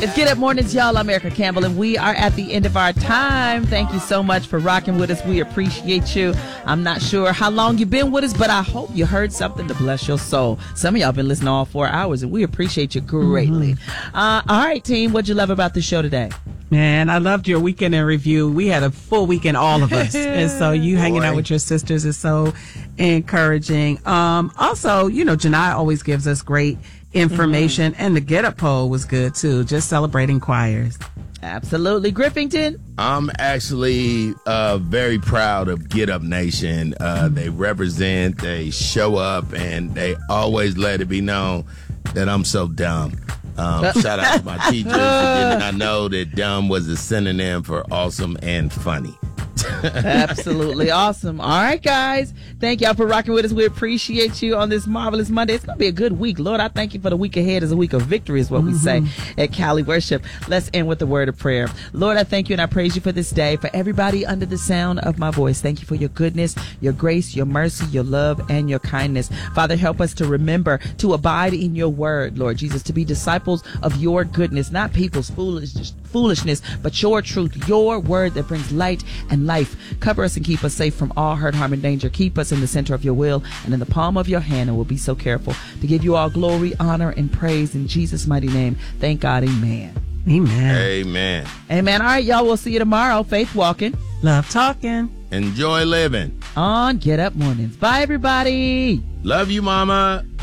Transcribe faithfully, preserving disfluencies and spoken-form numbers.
It's Get Up Mornings, y'all. I'm Erica Campbell, and we are at the end of our time. Thank you so much for rocking with us. We appreciate you. I'm not sure how long you've been with us, but I hope you heard something to bless your soul. Some of y'all been listening all four hours, and we appreciate you greatly. Mm-hmm. Uh, all right, team, what'd you love about the show today? Man, I loved your weekend in review. We had a full weekend, all of us. And so you hanging Boy. out with your sisters is so encouraging. Um, also, you know, Janai always gives us great information. Mm-hmm. And the Get Up poll was good, too. Just celebrating choirs. Absolutely. Griffington? I'm actually uh, very proud of Get Up Nation. Uh, they represent, they show up, and they always let it be known that I'm so dumb. Um, shout out to my teachers who did not know that dumb was a synonym for awesome and funny. Absolutely awesome. All right, guys. Thank y'all for rocking with us. We appreciate you on this marvelous Monday. It's going to be a good week. Lord, I thank you for the week ahead as a week of victory is what mm-hmm. we say at Cali Worship. Let's end with the word of prayer. Lord, I thank you and I praise you for this day. For everybody under the sound of my voice, thank you for your goodness, your grace, your mercy, your love, and your kindness. Father, help us to remember to abide in your word, Lord Jesus, to be disciples of your goodness, not people's foolishness, foolishness, but your truth, your word that brings light and life. Cover us and keep us safe from all hurt, harm, and danger. Keep us in the center of your will and in the palm of your hand, and we'll be so careful to give you all glory, honor, and praise in Jesus' mighty name. Thank God. Amen. Amen. Amen. Amen. All right, y'all. We'll see you tomorrow. Faith walking. Love talking. Enjoy living. On Get Up Mornings. Bye, everybody. Love you, Mama.